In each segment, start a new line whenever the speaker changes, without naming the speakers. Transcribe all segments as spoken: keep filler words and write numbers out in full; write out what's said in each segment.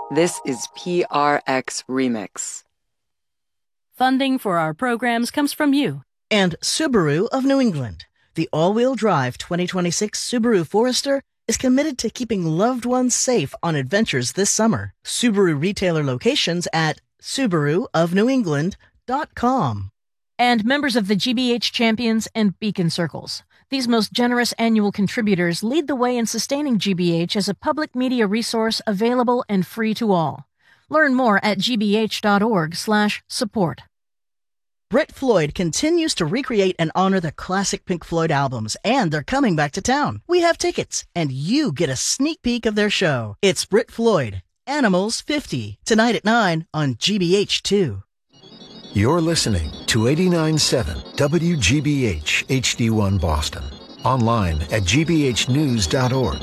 This is P R X Remix.
Funding for our programs comes from you.
And Subaru of New England. The all-wheel drive twenty twenty-six Subaru Forester is committed to keeping loved ones safe on adventures this summer. Subaru retailer locations at subaru of new england dot com.
And members of the G B H Champions and Beacon Circles. These most generous annual contributors lead the way in sustaining G B H as a public media resource available and free to all. Learn more at g b h dot org slash support.
Brit Floyd continues to recreate and honor the classic Pink Floyd albums, and they're coming back to town. We have tickets, and you get a sneak peek of their show. It's Brit Floyd, Animals fifty, tonight at nine on G B H two.
You're listening to eighty-nine point seven W G B H H D one Boston. Online at g b h news dot org.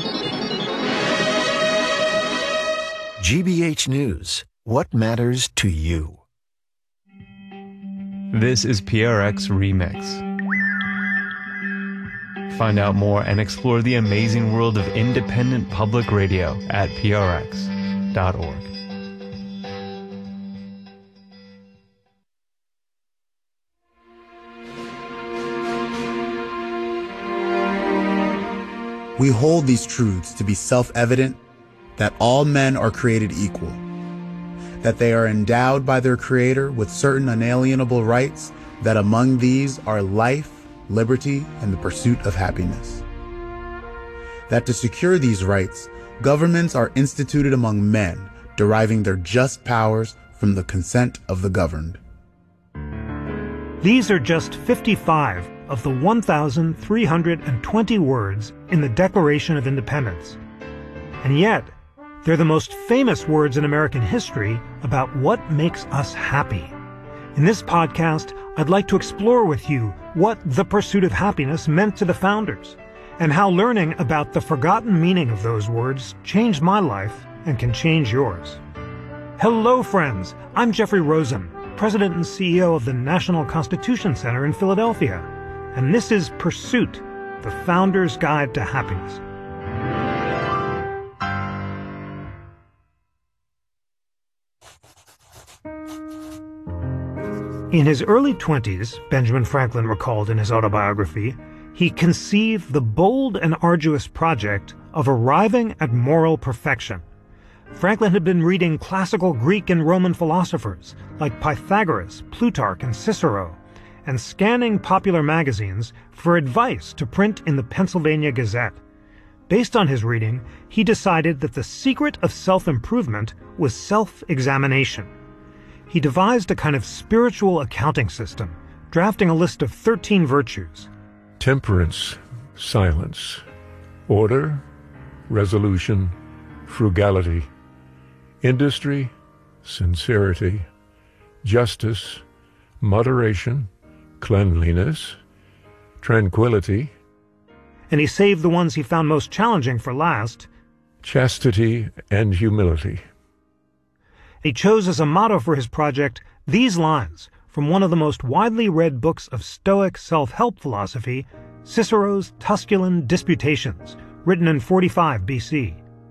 G B H News. What matters to you?
This is P R X Remix. Find out more and explore the amazing world of independent public radio at p r x dot org.
We hold these truths to be self-evident, that all men are created equal, that they are endowed by their Creator with certain unalienable rights, that among these are life, liberty, and the pursuit of happiness. That to secure these rights, governments are instituted among men, deriving their just powers from the consent of the governed.
These are just fifty-five of the one thousand three hundred twenty words in the Declaration of Independence. And yet, they're the most famous words in American history about what makes us happy. In this podcast, I'd like to explore with you what the pursuit of happiness meant to the founders, and how learning about the forgotten meaning of those words changed my life and can change yours. Hello, friends. I'm Jeffrey Rosen, President and C E O of the National Constitution Center in Philadelphia. And this is Pursuit, the Founder's Guide to Happiness. In his early twenties, Benjamin Franklin recalled in his autobiography, he conceived the bold and arduous project of arriving at moral perfection. Franklin had been reading classical Greek and Roman philosophers like Pythagoras, Plutarch, and Cicero, and scanning popular magazines for advice to print in the Pennsylvania Gazette. Based on his reading, he decided that the secret of self-improvement was self-examination. He devised a kind of spiritual accounting system, drafting a list of thirteen virtues.
Temperance, silence, order, resolution, frugality, industry, sincerity, justice, moderation, cleanliness, tranquility,
and he saved the ones he found most challenging for last,
chastity and humility.
He chose as a motto for his project these lines from one of the most widely read books of Stoic self-help philosophy, Cicero's Tusculan Disputations, written in forty-five B C.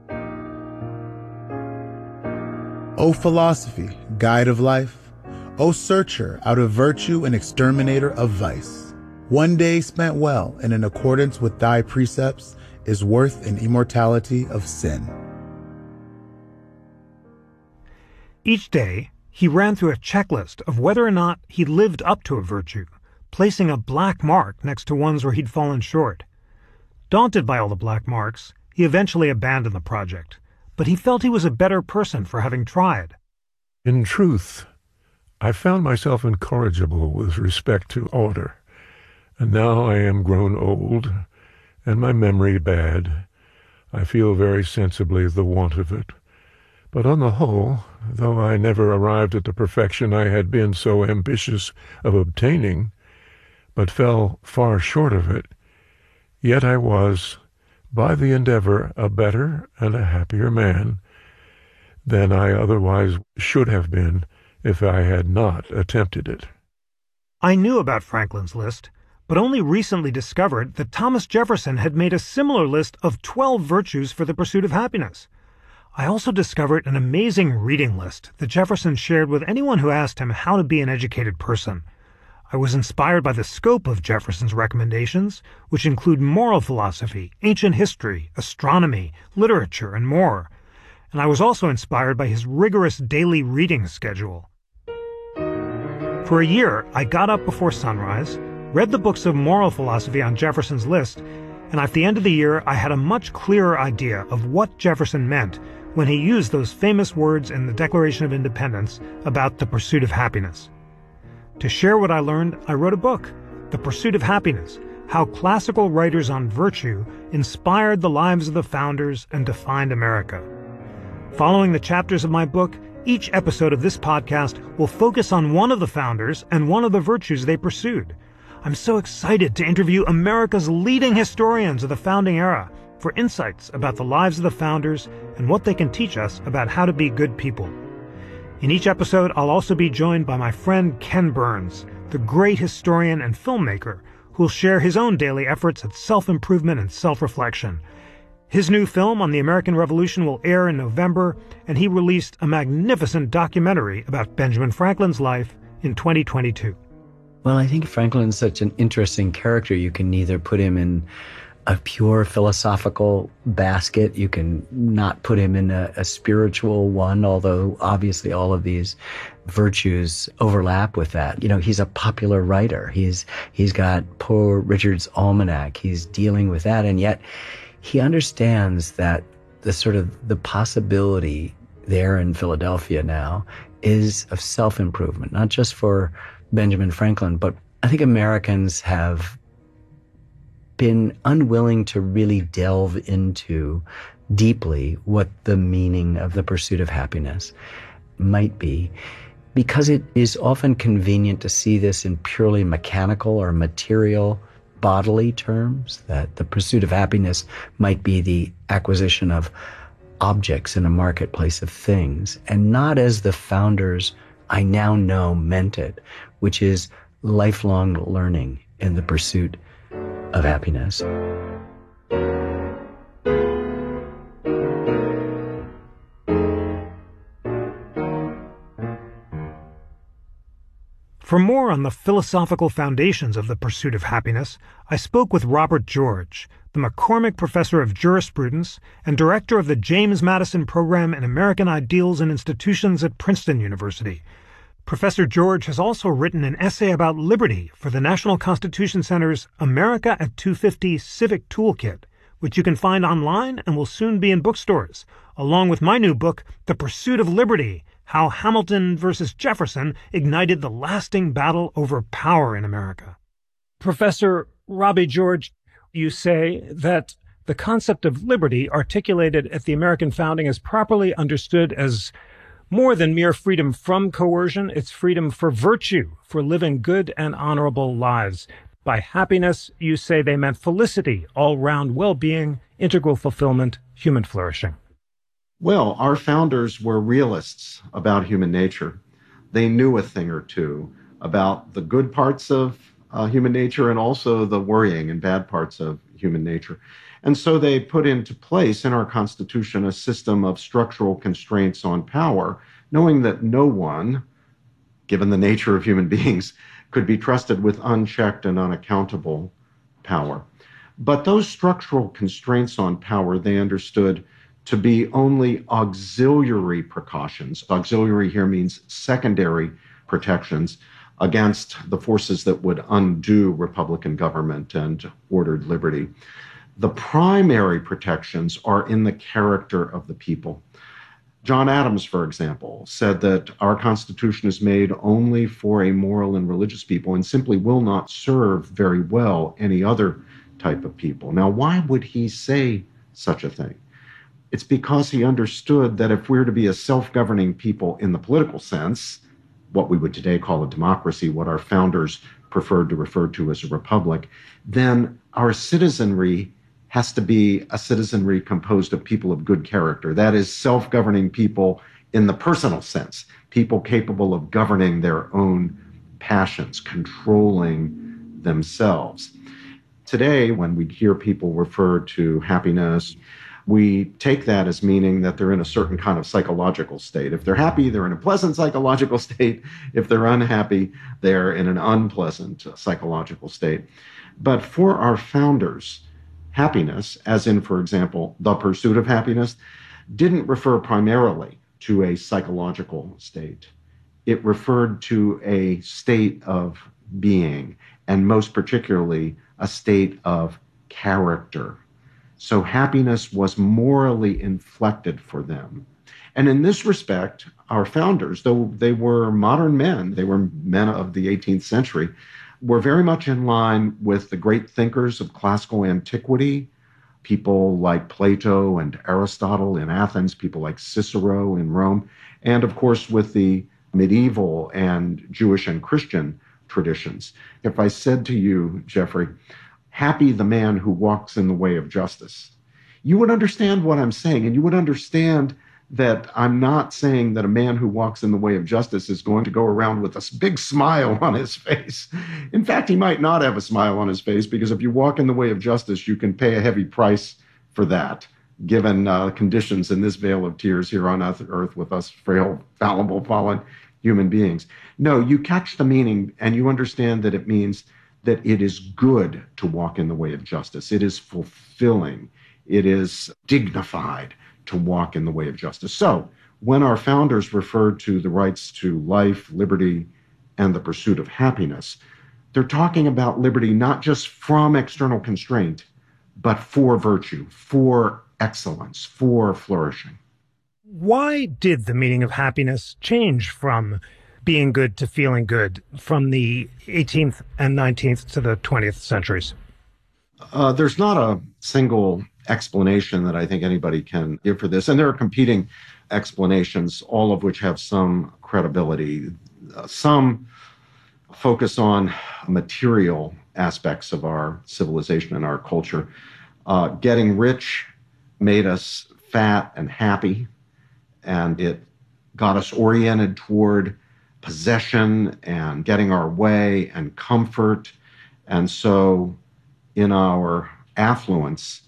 O philosophy, guide of life, O searcher out of virtue and exterminator of vice, one day spent well and in accordance with thy precepts is worth an immortality of sin.
Each day, he ran through a checklist of whether or not he lived up to a virtue, placing a black mark next to ones where he'd fallen short. Daunted by all the black marks, he eventually abandoned the project, but he felt he was a better person for having tried.
In truth, I found myself incorrigible with respect to order, and now I am grown old, and my memory bad. I feel very sensibly the want of it. But on the whole, though I never arrived at the perfection I had been so ambitious of obtaining, but fell far short of it, yet I was, by the endeavor, a better and a happier man than I otherwise should have been if I had not attempted it.
I knew about Franklin's list, but only recently discovered that Thomas Jefferson had made a similar list of twelve virtues for the pursuit of happiness. I also discovered an amazing reading list that Jefferson shared with anyone who asked him how to be an educated person. I was inspired by the scope of Jefferson's recommendations, which include moral philosophy, ancient history, astronomy, literature, and more. And I was also inspired by his rigorous daily reading schedule. For a year, I got up before sunrise, read the books of moral philosophy on Jefferson's list, and at the end of the year, I had a much clearer idea of what Jefferson meant when he used those famous words in the Declaration of Independence about the pursuit of happiness. To share what I learned, I wrote a book, The Pursuit of Happiness: How Classical Writers on Virtue Inspired the Lives of the Founders and Defined America. Following the chapters of my book, each episode of this podcast will focus on one of the founders and one of the virtues they pursued. I'm so excited to interview America's leading historians of the founding era for insights about the lives of the founders and what they can teach us about how to be good people. In each episode, I'll also be joined by my friend Ken Burns, the great historian and filmmaker, who'll share his own daily efforts at self-improvement and self-reflection. His new film on the American Revolution will air in November, and he released a magnificent documentary about Benjamin Franklin's life in twenty twenty-two.
Well, I think Franklin's such an interesting character. You can neither put him in a pure philosophical basket. You can not put him in a, a spiritual one, although obviously all of these virtues overlap with that. You know, he's a popular writer. He's he's got Poor Richard's Almanac. He's dealing with that, and yet he understands that the sort of the possibility there in Philadelphia now is of self-improvement, not just for Benjamin Franklin, but I think Americans have been unwilling to really delve into deeply what the meaning of the pursuit of happiness might be, because it is often convenient to see this in purely mechanical or material bodily terms, that the pursuit of happiness might be the acquisition of objects in a marketplace of things, and not as the founders I now know meant it, which is lifelong learning in the pursuit of happiness.
For more on the philosophical foundations of the pursuit of happiness, I spoke with Robert George, the McCormick Professor of Jurisprudence and Director of the James Madison Program in American Ideals and Institutions at Princeton University. Professor George has also written an essay about liberty for the National Constitution Center's America at two fifty Civic Toolkit, which you can find online and will soon be in bookstores, along with my new book, The Pursuit of Liberty: How Hamilton versus Jefferson Ignited the Lasting Battle Over Power in America. Professor Robbie George, you say that the concept of liberty articulated at the American founding is properly understood as more than mere freedom from coercion. It's freedom for virtue, for living good and honorable lives. By happiness, you say they meant felicity, all-round well-being, integral fulfillment, human flourishing.
Well, our founders were realists about human nature. They knew a thing or two about the good parts of uh, human nature and also the worrying and bad parts of human nature. And so they put into place in our Constitution a system of structural constraints on power, knowing that no one, given the nature of human beings, could be trusted with unchecked and unaccountable power. But those structural constraints on power, they understood to be only auxiliary precautions. Auxiliary here means secondary protections against the forces that would undo Republican government and ordered liberty. The primary protections are in the character of the people. John Adams, for example, said that our Constitution is made only for a moral and religious people and simply will not serve very well any other type of people. Now, why would he say such a thing? It's because he understood that if we're to be a self-governing people in the political sense, what we would today call a democracy, what our founders preferred to refer to as a republic, then our citizenry has to be a citizenry composed of people of good character. That is, self-governing people in the personal sense, people capable of governing their own passions, controlling themselves. Today, when we hear people refer to happiness, we take that as meaning that they're in a certain kind of psychological state. If they're happy, they're in a pleasant psychological state. If they're unhappy, they're in an unpleasant psychological state. But for our founders, happiness, as in, for example, the pursuit of happiness, didn't refer primarily to a psychological state. It referred to a state of being, and most particularly a state of character. So happiness was morally inflected for them. And in this respect, our founders, though they were modern men, they were men of the eighteenth century, were very much in line with the great thinkers of classical antiquity, people like Plato and Aristotle in Athens, people like Cicero in Rome, and of course with the medieval and Jewish and Christian traditions. If I said to you, Jeffrey, happy the man who walks in the way of justice, you would understand what I'm saying, and you would understand that I'm not saying that a man who walks in the way of justice is going to go around with a big smile on his face. In fact, he might not have a smile on his face, because if you walk in the way of justice, you can pay a heavy price for that, given uh, conditions in this vale of tears here on earth with us frail, fallible, fallen human beings. No, you catch the meaning, and you understand that it means that it is good to walk in the way of justice. It is fulfilling. It is dignified to walk in the way of justice. So when our founders referred to the rights to life, liberty, and the pursuit of happiness, they're talking about liberty not just from external constraint, but for virtue, for excellence, for flourishing.
Why did the meaning of happiness change from being good to feeling good from the eighteenth and nineteenth to the twentieth centuries?
Uh, there's not a single explanation that I think anybody can give for this. And there are competing explanations, all of which have some credibility. Uh, some focus on material aspects of our civilization and our culture. Uh, getting rich made us fat and happy, and it got us oriented toward possession and getting our way and comfort. And so in our affluence,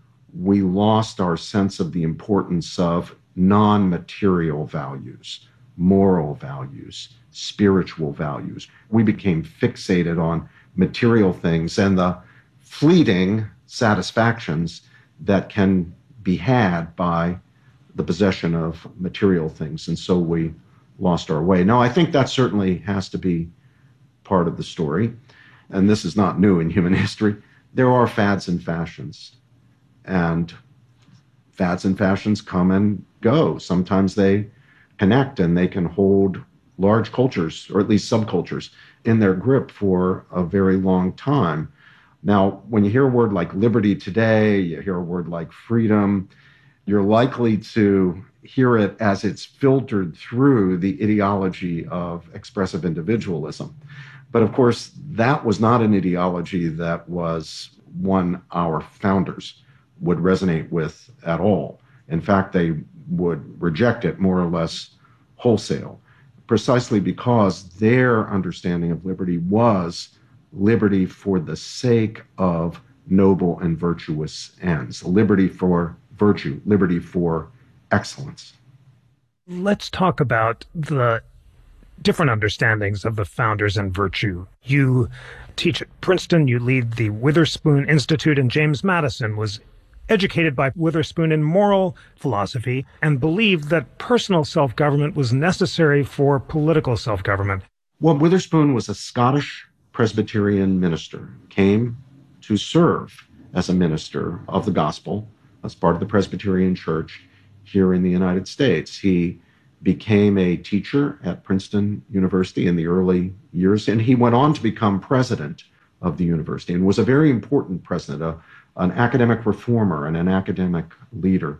we lost our sense of the importance of non-material values, moral values, spiritual values. We became fixated on material things and the fleeting satisfactions that can be had by the possession of material things. And so we lost our way. Now, I think that certainly has to be part of the story. And this is not new in human history. There are fads and fashions. And fads and fashions come and go. Sometimes they connect and they can hold large cultures, or at least subcultures, in their grip for a very long time. Now, when you hear a word like liberty today, you hear a word like freedom, you're likely to hear it as it's filtered through the ideology of expressive individualism. But of course, that was not an ideology that was one our founders would resonate with at all. In fact, they would reject it more or less wholesale, precisely because their understanding of liberty was liberty for the sake of noble and virtuous ends, liberty for virtue, liberty for excellence.
Let's talk about the different understandings of the founders and virtue. You teach at Princeton, you lead the Witherspoon Institute, and James Madison was educated by Witherspoon in moral philosophy and believed that personal self-government was necessary for political self-government.
Well, Witherspoon was a Scottish Presbyterian minister, came to serve as a minister of the gospel as part of the Presbyterian Church here in the United States. He became a teacher at Princeton University in the early years, and he went on to become president of the university and was a very important president, a, an academic reformer and an academic leader.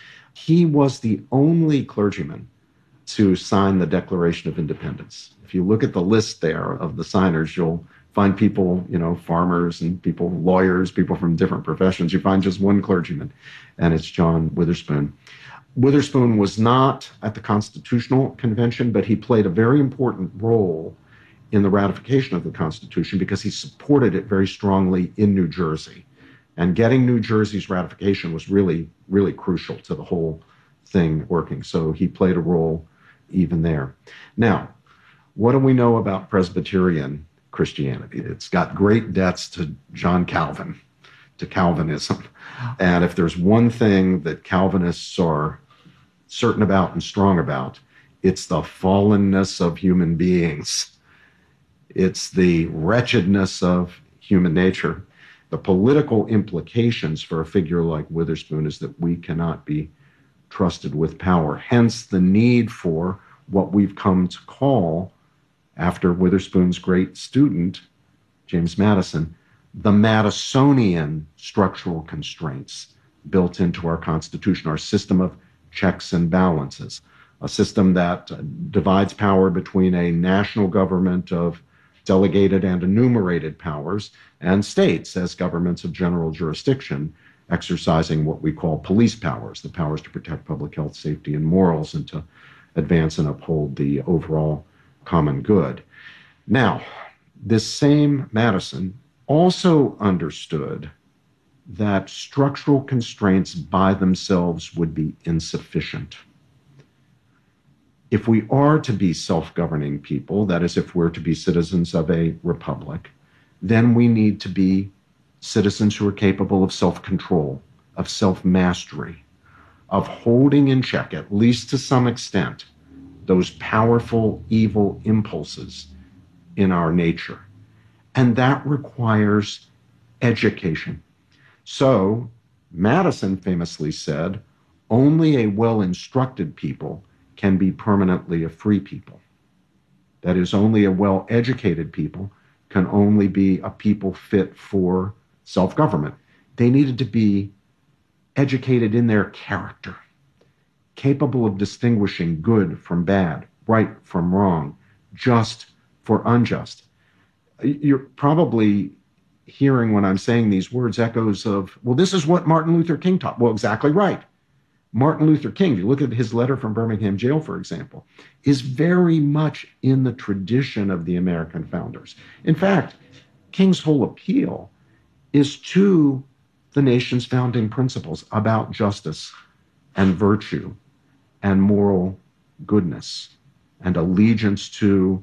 He was the only clergyman to sign the Declaration of Independence. If you look at the list there of the signers, you'll find people, you know, farmers and people, lawyers, people from different professions. You find just one clergyman, and it's John Witherspoon. Witherspoon was not at the Constitutional Convention, but he played a very important role in the ratification of the Constitution because he supported it very strongly in New Jersey. And getting New Jersey's ratification was really, really crucial to the whole thing working. So he played a role even there. Now, what do we know about Presbyterian Christianity? It's got great debts to John Calvin, to Calvinism. And if there's one thing that Calvinists are certain about and strong about, it's the fallenness of human beings. It's the wretchedness of human nature. The political implications for a figure like Witherspoon is that we cannot be trusted with power. Hence the need for what we've come to call, after Witherspoon's great student, James Madison, the Madisonian structural constraints built into our Constitution, our system of checks and balances, a system that uh, divides power between a national government of delegated and enumerated powers and states as governments of general jurisdiction, exercising what we call police powers, the powers to protect public health, safety, and morals, and to advance and uphold the overall common good. Now, this same Madison also understood that structural constraints by themselves would be insufficient. If we are to be self-governing people, that is, if we're to be citizens of a republic, then we need to be citizens who are capable of self-control, of self-mastery, of holding in check, at least to some extent, those powerful evil impulses in our nature. And that requires education. So Madison famously said, only a well-instructed people can be permanently a free people. That is, only a well-educated people can only be a people fit for self-government. They needed to be educated in their character, capable of distinguishing good from bad, right from wrong, just for unjust. You're probably hearing when I'm saying these words echoes of, well, this is what Martin Luther King taught. Well, exactly right. Martin Luther King, if you look at his letter from Birmingham jail, for example, is very much in the tradition of the American founders. In fact, King's whole appeal is to the nation's founding principles about justice and virtue and moral goodness and allegiance to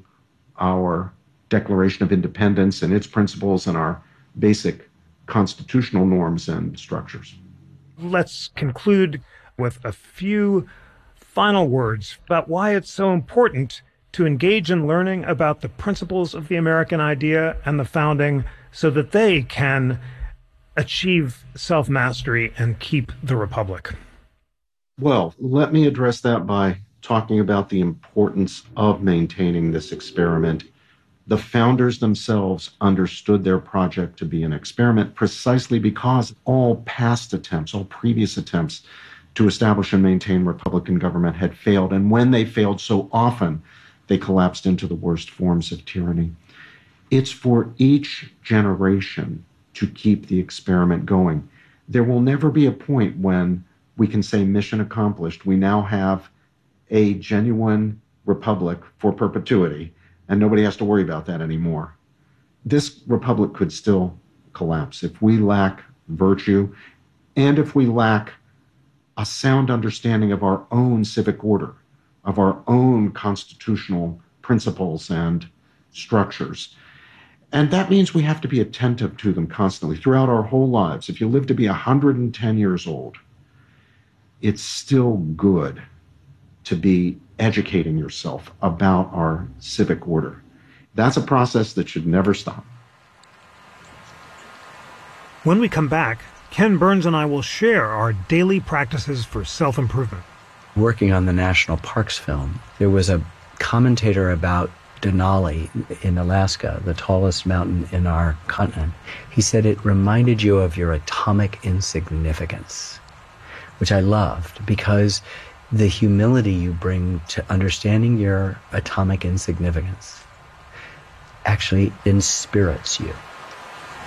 our Declaration of Independence and its principles and our basic constitutional norms and structures.
Let's conclude with a few final words about why it's so important to engage in learning about the principles of the American idea and the founding so that they can achieve self-mastery and keep the republic.
Well, let me address that by talking about the importance of maintaining this experiment. The founders themselves understood their project to be an experiment precisely because all past attempts, all previous attempts to establish and maintain Republican government had failed. And when they failed so often, they collapsed into the worst forms of tyranny. It's for each generation to keep the experiment going. There will never be a point when we can say mission accomplished. We now have a genuine republic for perpetuity, and nobody has to worry about that anymore. This republic could still collapse if we lack virtue and if we lack a sound understanding of our own civic order, of our own constitutional principles and structures. And that means we have to be attentive to them constantly throughout our whole lives. If you live to be one hundred ten years old, it's still good to be educating yourself about our civic order. That's a process that should never stop.
When we come back, Ken Burns and I will share our daily practices for self-improvement.
Working on the National Parks film, there was a commentator about Denali in Alaska, the tallest mountain in our continent. He said it reminded you of your atomic insignificance, which I loved because the humility you bring to understanding your atomic insignificance actually inspirits you.